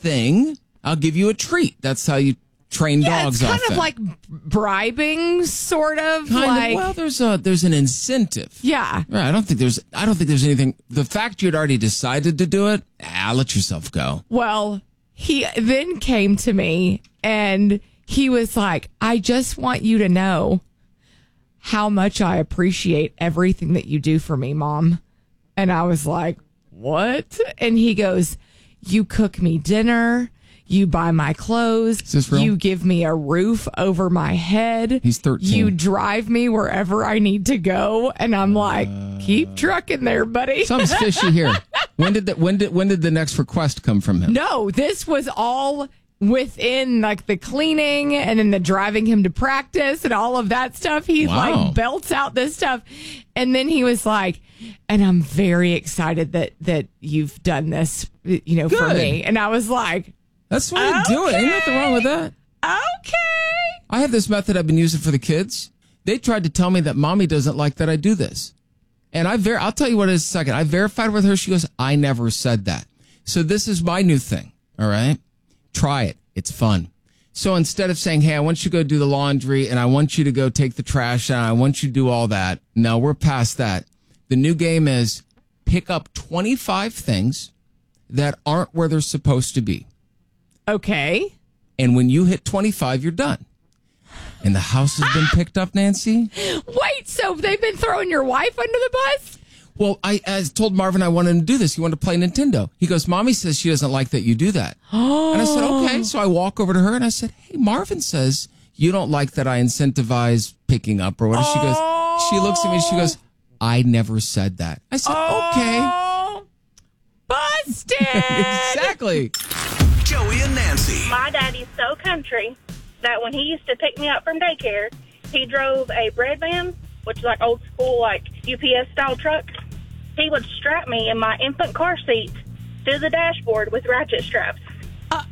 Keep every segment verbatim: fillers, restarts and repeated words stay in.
thing, I'll give you a treat. That's how you train yeah, dogs. It's kind often. of like bribing, sort of. Kind like, of. Well, there's a there's an incentive. Yeah. Right. I don't think there's I don't think there's anything. The fact you'd already decided to do it, ah, let yourself go. Well, he then came to me and he was like, I just want you to know how much I appreciate everything that you do for me, Mom. And I was like, what? And he goes, you cook me dinner. You buy my clothes. Is this real? You give me a roof over my head. He's thirteen. You drive me wherever I need to go. And I'm like, keep trucking there, buddy. Something's fishy here. When did the, when did when did the next request come from him? No, this was all within like the cleaning and then the driving him to practice and all of that stuff. He Wow. like belts out this stuff. And then he was like, and I'm very excited that that you've done this, you know, for Good. me. And I was like, That's the way to do it. Ain't nothing wrong with that. okay. I have this method I've been using for the kids. They tried to tell me that mommy doesn't like that I do this. And I ver- I'll tell you what it is in a second. I verified with her. She goes, I never said that. So this is my new thing. All right. Try it. It's fun. So instead of saying, hey, I want you to go do the laundry and I want you to go take the trash and I want you to do all that. No, we're past that. The new game is pick up twenty-five things that aren't where they're supposed to be. Okay. And when you hit twenty-five, you're done. And the house has been picked up, Nancy. Wait, so they've been throwing your wife under the bus? Well, I, I told Marvin I wanted him to do this. He wanted to play Nintendo. He goes, Mommy says she doesn't like that you do that. And I said, okay. So I walk over to her and I said, hey, Marvin says you don't like that I incentivize picking up or whatever. She goes, she looks at me and she goes, I never said that. I said, okay. Oh, busted. Exactly. Joey and Nancy. My daddy's so country that when he used to pick me up from daycare, he drove a bread van, which is like old school, like U P S style truck. He would strap me in my infant car seat to the dashboard with ratchet straps. Uh-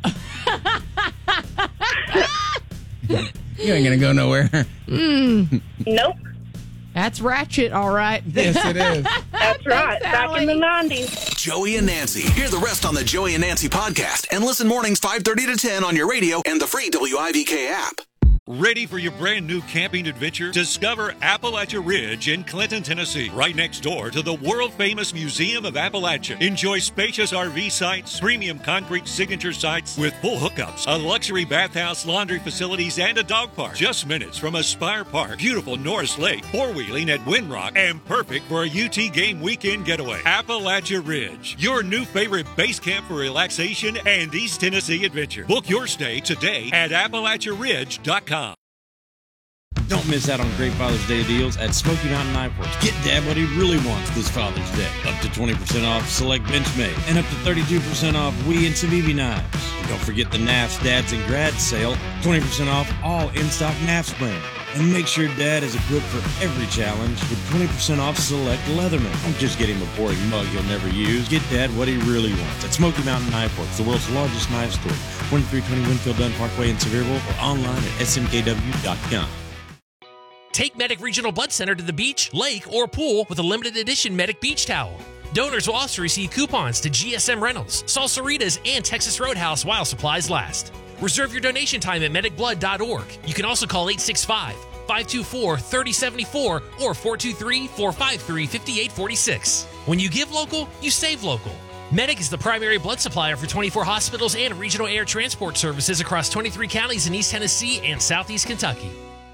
you ain't going to go nowhere. Mm. Nope. That's ratchet, all right. Yes, it is. That's right. Back in the nineties. Joey and Nancy. Hear the rest on the Joey and Nancy podcast and listen mornings five thirty to ten on your radio and the free W I V K app. Ready for your brand new camping adventure? Discover Appalachia Ridge in Clinton, Tennessee, right next door to the world-famous Museum of Appalachia. Enjoy spacious R V sites, premium concrete signature sites with full hookups, a luxury bathhouse, laundry facilities, and a dog park. Just minutes from Aspire Park, beautiful Norris Lake, four-wheeling at Windrock, and perfect for a U T game weekend getaway. Appalachia Ridge, your new favorite base camp for relaxation and East Tennessee adventure. Book your stay today at appalachia ridge dot com. Don't miss out on great Father's Day deals at Smoky Mountain Knife Works. Get Dad what he really wants this Father's Day. Up to twenty percent off select Benchmade and up to thirty-two percent off Wee and Civivi knives. And don't forget the N A F's Dads and Grads sale. twenty percent off all in-stock N A F's brand. And make sure Dad is equipped for every challenge with twenty percent off select Leatherman. Don't just get him a boring mug he'll never use. Get Dad what he really wants at Smoky Mountain Knife Works, the world's largest knife store. twenty-three twenty Winfield Dunn Parkway in Sevierville or online at S M K W dot com. Take Medic Regional Blood Center to the beach, lake, or pool with a limited edition Medic Beach Towel. Donors will also receive coupons to G S M Rentals, Salsaritas, and Texas Roadhouse while supplies last. Reserve your donation time at medic blood dot org. You can also call eight six five, five two four, three oh seven four or four two three, four five three, five eight four six. When you give local, you save local. Medic is the primary blood supplier for twenty-four hospitals and regional air transport services across twenty-three counties in East Tennessee and Southeast Kentucky.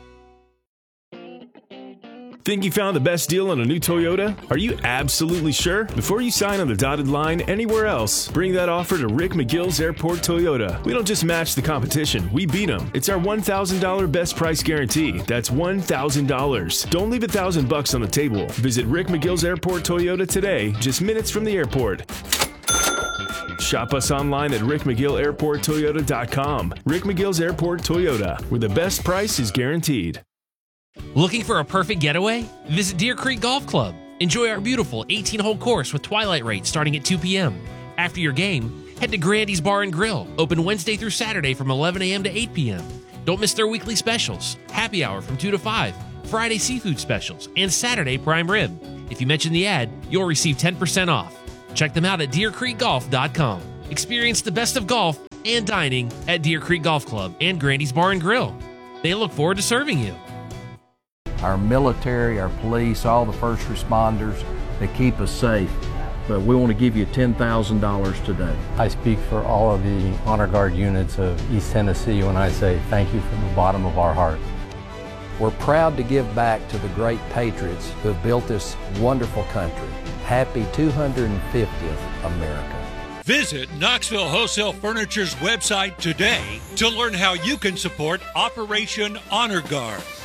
Think you found the best deal on a new Toyota? Are you absolutely sure? Before you sign on the dotted line anywhere else, bring that offer to Rick McGill's Airport Toyota. We don't just match the competition, we beat them. It's our one thousand dollars best price guarantee. That's one thousand dollars. Don't leave a thousand bucks on the table. Visit Rick McGill's Airport Toyota today, just minutes from the airport. Shop us online at rick mcgill airport toyota dot com. Rick McGill's Airport Toyota, where the best price is guaranteed. Looking for a perfect getaway? Visit Deer Creek Golf Club. Enjoy our beautiful eighteen-hole course with twilight rates starting at two p.m. After your game, head to Grandy's Bar and Grill, open Wednesday through Saturday from eleven a.m. to eight p.m. Don't miss their weekly specials, happy hour from two to five, Friday seafood specials, and Saturday prime rib. If you mention the ad, you'll receive ten percent off. Check them out at deer creek golf dot com. Experience the best of golf and dining at Deer Creek Golf Club and Grandy's Bar and Grill. They look forward to serving you. Our military, our police, all the first responders, they keep us safe. But we want to give you ten thousand dollars today. I speak for all of the Honor Guard units of East Tennessee when I say thank you from the bottom of our heart. We're proud to give back to the great patriots who have built this wonderful country. Happy two hundred fiftieth America. Visit Knoxville Wholesale Furniture's website today to learn how you can support Operation Honor Guard.